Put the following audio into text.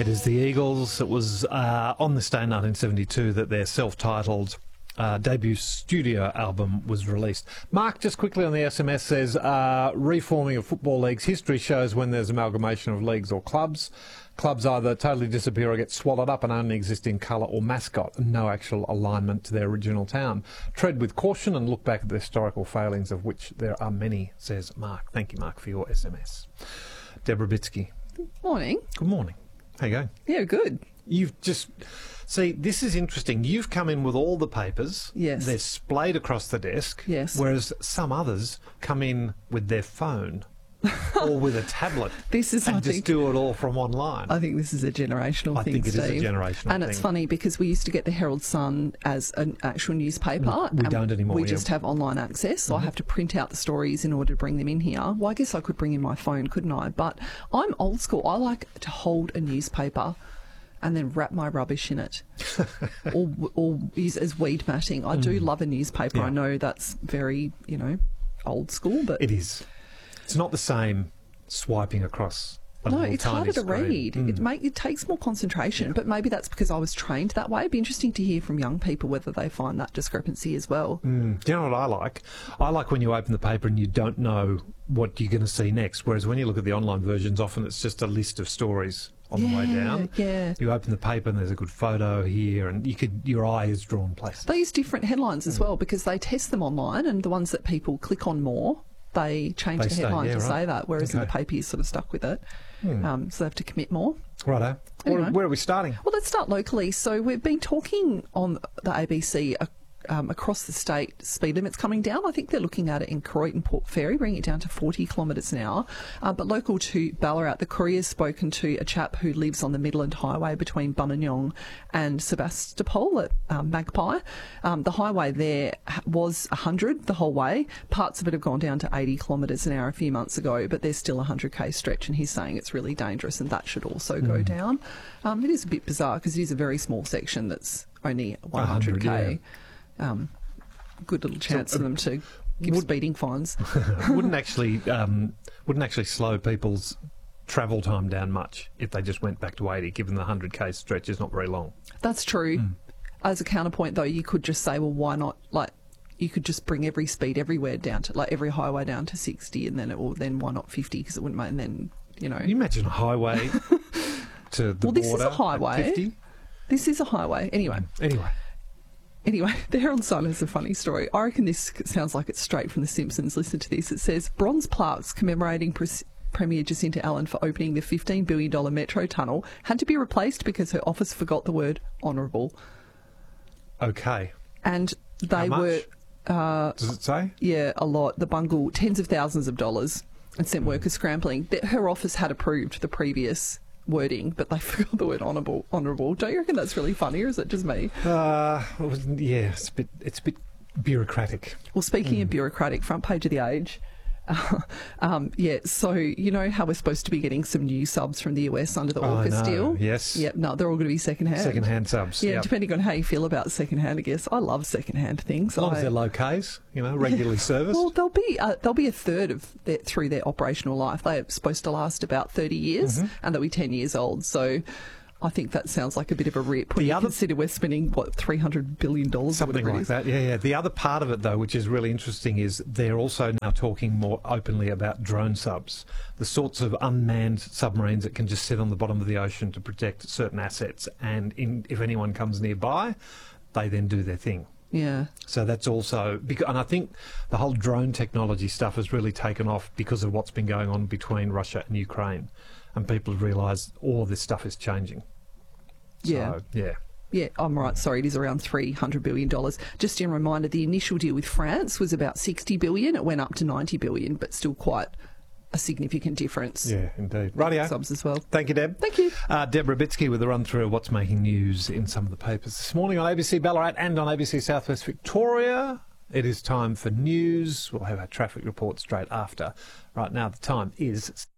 It is the Eagles. It was on this day in 1972 that their self-titled debut studio album was released. Mark, just quickly on the SMS, says, reforming of football leagues. History shows when there's amalgamation of leagues or clubs. Clubs either totally disappear or get swallowed up and only exist in colour or mascot and no actual alignment to their original town. Tread with caution and look back at the historical failings, of which there are many, says Mark. Thank you, Mark, for your SMS. Deborah Bitsky. Morning. Good morning. How you going? Yeah, good. You've just... See, this is interesting. You've come in with all the papers. Yes. They're splayed across the desk. Yes. Whereas some others come in with their phone or with a tablet just do it all from online. I think this is a generational thing, I think it Steve. is a generational thing. And it's funny because we used to get the Herald Sun as an actual newspaper. We don't anymore. We just have online access, so I have to print out the stories in order to bring them in here. Well, I guess I could bring in my phone, couldn't I? But I'm old school. I like to hold a newspaper and then wrap my rubbish in it, or use as weed matting. I do love a newspaper. Yeah. I know that's very, old school, but It is. It's not the same swiping across a no, little it's tiny harder to screen. read. It takes more concentration, but maybe that's because I was trained that way. It'd be interesting to hear from young people whether they find that discrepancy as well. Do you know what I like? I like when you open the paper and you don't know what you're going to see next, whereas when you look at the online versions, often it's just a list of stories on the way down. Yeah. You open the paper and there's a good photo here, and your eye is drawn places. They use different headlines as well because they test them online, and the ones that people click on more, they change the headline to say that, whereas in the paper you're sort of stuck with it. So they have to commit more. Righto. Anyway. Where are we starting? Well, let's start locally. So we've been talking on the ABC across the state, speed limits coming down. I think they're looking at it in Croydon Port Fairy, bringing it down to 40 kilometres an hour. But local to Ballarat, the Courier's spoken to a chap who lives on the Midland Highway between Buninyong and Sebastopol at Magpie. The highway there was 100 the whole way. Parts of it have gone down to 80 kilometres an hour a few months ago, but there's still a 100k stretch, and he's saying it's really dangerous and that should also go down. It is a bit bizarre because it is a very small section that's only 100k. Good little chance for them to give speeding fines. wouldn't actually slow people's travel time down much if they just went back to 80, given the 100k stretch is not very long. That's true. As a counterpoint, though, you could just say, well, why not? Like, you could just bring every speed everywhere down to, like, every highway down to 60, and then why not 50? Because it wouldn't make, and then, Can you imagine a highway to the border? This is a highway. 50? This is a highway. Anyway, the Herald Sun has a funny story. I reckon this sounds like it's straight from The Simpsons. Listen to this. It says, bronze plaques commemorating Premier Jacinta Allen for opening the $15 billion metro tunnel had to be replaced because her office forgot the word honourable. Okay. And they were... Does it say? Yeah, a lot. The bungle, tens of thousands of dollars, and sent workers scrambling. Her office had approved the previous wording, but they forgot the word honourable. Don't you reckon that's really funny, or is it just me? Yeah, it's a bit bureaucratic. Well, speaking of bureaucratic, front page of The Age. So you know how we're supposed to be getting some new subs from the US under the AUKUS deal? Yes. Yep, no, they're all going to be second-hand. Second-hand subs. Yeah, yep. Depending on how you feel about second-hand, I guess. I love second-hand things. As long as they're low Ks, regularly serviced. Well, they'll be a third through their operational life. They're supposed to last about 30 years, and they'll be 10 years old. So I think that sounds like a bit of a rip when you consider we're spending, $300 billion? Something like that, yeah. The other part of it, though, which is really interesting, is they're also now talking more openly about drone subs, the sorts of unmanned submarines that can just sit on the bottom of the ocean to protect certain assets, and if anyone comes nearby, they then do their thing. Yeah. So that's also... And I think the whole drone technology stuff has really taken off because of what's been going on between Russia and Ukraine, and people have realised all this stuff is changing. Yeah. So, yeah. Yeah, I'm right. Sorry, it is around $300 billion. Just a reminder, the initial deal with France was about $60 billion. It went up to $90 billion, but still quite a significant difference. Yeah, indeed. Rightio. Subs as well. Thank you, Deb. Thank you. Deborah Bitsky with a run-through of what's making news in some of the papers this morning on ABC Ballarat and on ABC Southwest Victoria. It is time for news. We'll have our traffic report straight after. Right now, the time is...